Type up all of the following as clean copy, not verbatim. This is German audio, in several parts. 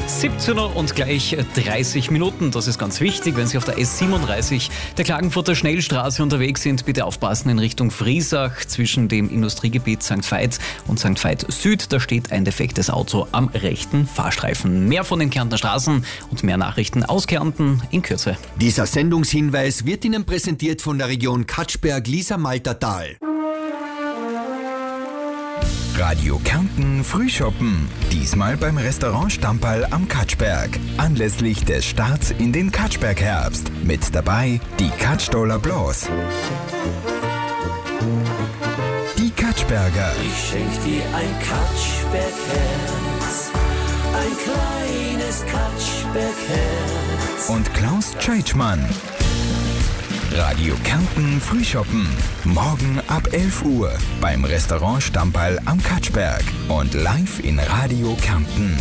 17 Uhr und gleich 30 Minuten. Das ist ganz wichtig, wenn Sie auf der S37 der Klagenfurter Schnellstraße unterwegs sind. Bitte aufpassen in Richtung Friesach zwischen dem Industriegebiet St. Veit und St. Veit Süd. Da steht ein defektes Auto am rechten Fahrstreifen. Mehr von den Kärntner Straßen und mehr Nachrichten aus Kärnten in Kürze. Dieser Sendungshinweis wird Ihnen präsentiert von der Region Katschberg-Lisa-Maltertal. Radio Kärnten Frühschoppen. Diesmal beim Restaurant Stamperl am Katschberg. Anlässlich des Starts in den Katschberg-Herbst. Mit dabei die Katschdoller Blos. Die Katschberger. Ich schenk dir ein Katschbergherz, ein kleines Katschbergherz. Und Klaus Tscheitschmann. Radio Kärnten Frühschoppen. Morgen ab 11 Uhr beim Restaurant Stamperl am Katschberg und live in Radio Kärnten.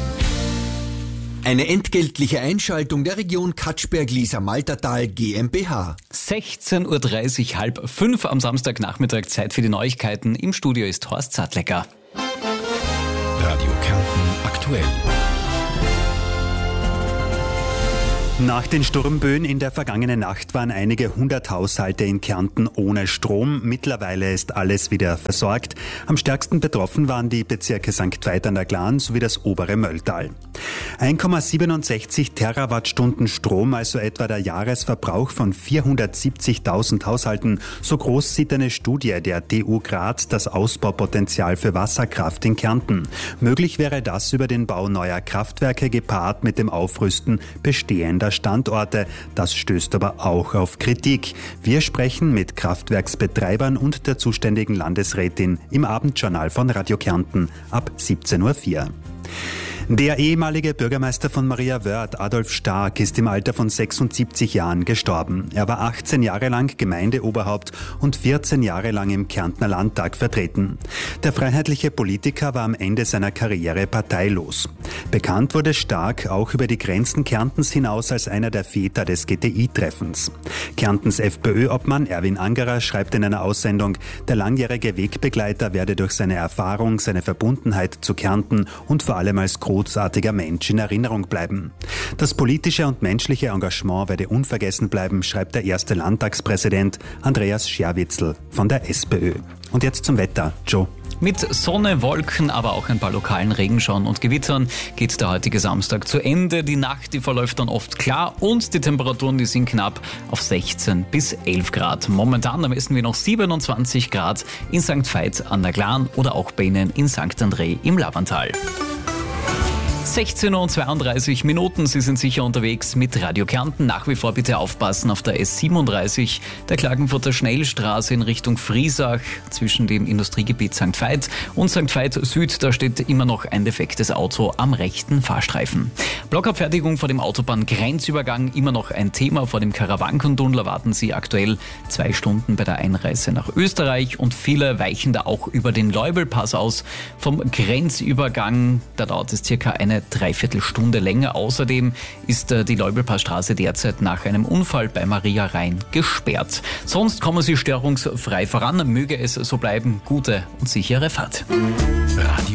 Eine entgeltliche Einschaltung der Region Katschberg-Lisa-Maltertal GmbH. 16.30 Uhr, 4:30 am Samstagnachmittag. Zeit für die Neuigkeiten. Im Studio ist Horst Sattlecker. Radio Kärnten aktuell. Nach den Sturmböen in der vergangenen Nacht waren einige 100 Haushalte in Kärnten ohne Strom. Mittlerweile ist alles wieder versorgt. Am stärksten betroffen waren die Bezirke St. Veit an der Glan sowie das obere Mölltal. 1,67 Terawattstunden Strom, also etwa der Jahresverbrauch von 470.000 Haushalten. So groß sieht eine Studie der TU Graz das Ausbaupotenzial für Wasserkraft in Kärnten. Möglich wäre das über den Bau neuer Kraftwerke gepaart mit dem Aufrüsten bestehender Standorte. Das stößt aber auch auf Kritik. Wir sprechen mit Kraftwerksbetreibern und der zuständigen Landesrätin im Abendjournal von Radio Kärnten ab 17.04 Uhr. Der ehemalige Bürgermeister von Maria Wörth, Adolf Stark, ist im Alter von 76 Jahren gestorben. Er war 18 Jahre lang Gemeindeoberhaupt und 14 Jahre lang im Kärntner Landtag vertreten. Der freiheitliche Politiker war am Ende seiner Karriere parteilos. Bekannt wurde Stark auch über die Grenzen Kärntens hinaus als einer der Väter des GTI-Treffens. Kärntens FPÖ-Obmann Erwin Angerer schreibt in einer Aussendung, der langjährige Wegbegleiter werde durch seine Erfahrung, seine Verbundenheit zu Kärnten und vor allem als großartiger Mensch in Erinnerung bleiben. Das politische und menschliche Engagement werde unvergessen bleiben, schreibt der erste Landtagspräsident Andreas Scherwitzl von der SPÖ. Und jetzt zum Wetter. Joe. Mit Sonne, Wolken, aber auch ein paar lokalen Regenschauern und Gewittern geht der heutige Samstag zu Ende. Die Nacht, die verläuft dann oft klar und die Temperaturen, die sind knapp auf 16 bis 11 Grad. Momentan messen wir noch 27 Grad in St. Veit an der Glan oder auch bei Ihnen in St. André im Lavantal. 16.32 Uhr, Sie sind sicher unterwegs mit Radio Kärnten. Nach wie vor bitte aufpassen auf der S37, der Klagenfurter Schnellstraße in Richtung Friesach zwischen dem Industriegebiet St. Veit und St. Veit Süd. Da steht immer noch ein defektes Auto am rechten Fahrstreifen. Blockabfertigung vor dem Autobahngrenzübergang, immer noch ein Thema. Vor dem Karawankentunnel erwarten Sie aktuell 2 Stunden bei der Einreise nach Österreich und viele weichen da auch über den Leubelpass aus. Vom Grenzübergang, da dauert es circa eine Dreiviertelstunde länger. Außerdem ist die Leubelpassstraße derzeit nach einem Unfall bei Maria Rhein gesperrt. Sonst kommen Sie störungsfrei voran. Möge es so bleiben. Gute und sichere Fahrt.